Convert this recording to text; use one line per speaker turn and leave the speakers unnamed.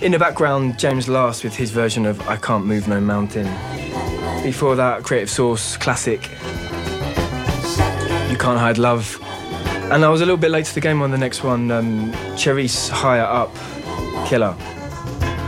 In the background, James Last with his version of I Can't Move No Mountain. Before that, Creative Source classic, You Can't Hide Love. And I was a little bit late to the game on the next one, Cherise Higher Up, Killer.